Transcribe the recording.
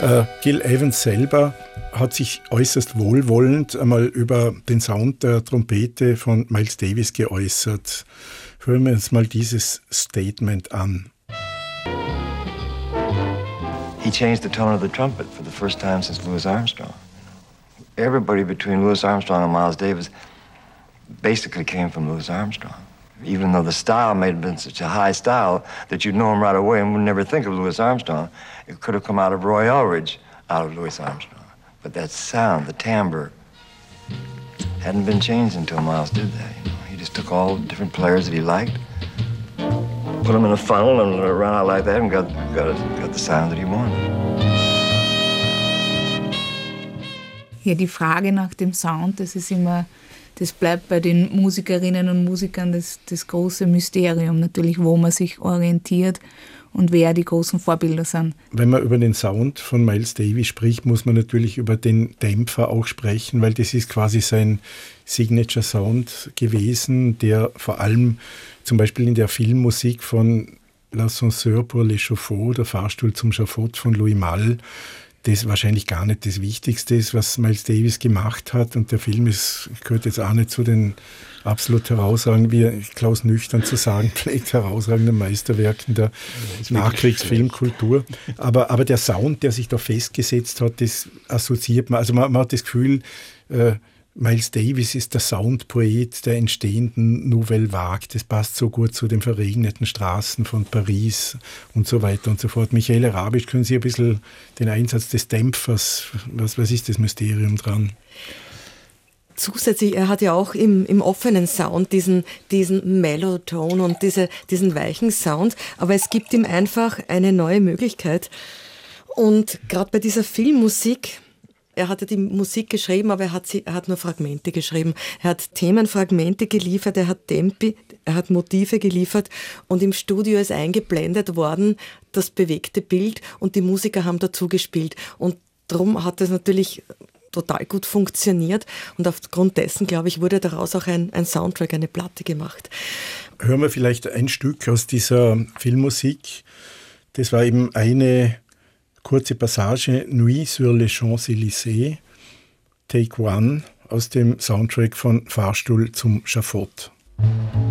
Gil Evans selber hat sich äußerst wohlwollend einmal über den Sound der Trompete von Miles Davis geäußert. Hören wir uns mal dieses Statement an. He changed the tone of the trumpet for the first time since Louis Armstrong. Everybody between Louis Armstrong and Miles Davis basically came from Louis Armstrong. Even though the style may have been such a high style that you'd know him right away and would never think of Louis Armstrong, it could have come out of Roy Eldridge, out of Louis Armstrong. But that sound, the timbre, hadn't been changed until Miles did that. You know? He just took all the different players that he liked, put them in a funnel and let it run out like that and got the sound that he wanted. Ja, die Frage nach dem Sound, das bleibt bei den Musikerinnen und Musikern das große Mysterium natürlich, wo man sich orientiert und wer die großen Vorbilder sind. Wenn man über den Sound von Miles Davis spricht, muss man natürlich über den Dämpfer auch sprechen, weil das ist quasi sein Signature Sound gewesen, der vor allem zum Beispiel in der Filmmusik von L'Ascenseur pour l'échafaud, der Fahrstuhl zum Schafott von Louis Malle, das wahrscheinlich gar nicht das Wichtigste ist, was Miles Davis gemacht hat. Und der Film gehört jetzt auch nicht zu den absolut herausragenden, wie Klaus Nüchtern zu sagen pflegt, herausragenden Meisterwerken der Nachkriegsfilmkultur. Aber der Sound, der sich da festgesetzt hat, das assoziiert man. Also man hat das Gefühl, Miles Davis ist der Soundpoet der entstehenden Nouvelle Vague. Das passt so gut zu den verregneten Straßen von Paris und so weiter und so fort. Michaela Rabisch, können Sie ein bisschen den Einsatz des Dämpfers, was ist das Mysterium dran? Zusätzlich, er hat ja auch im offenen Sound diesen Mellow-Tone und diesen weichen Sound, aber es gibt ihm einfach eine neue Möglichkeit. Und gerade bei dieser Filmmusik, er hat ja die Musik geschrieben, aber er hat nur Fragmente geschrieben. Er hat Themenfragmente geliefert, er hat Motive geliefert und im Studio ist eingeblendet worden das bewegte Bild und die Musiker haben dazu gespielt. Und darum hat es natürlich total gut funktioniert und aufgrund dessen, glaube ich, wurde daraus auch ein Soundtrack, eine Platte gemacht. Hören wir vielleicht ein Stück aus dieser Filmmusik. Das war eben eine kurze Passage, Nuit sur les Champs-Élysées, Take One, aus dem Soundtrack von Fahrstuhl zum Schafott.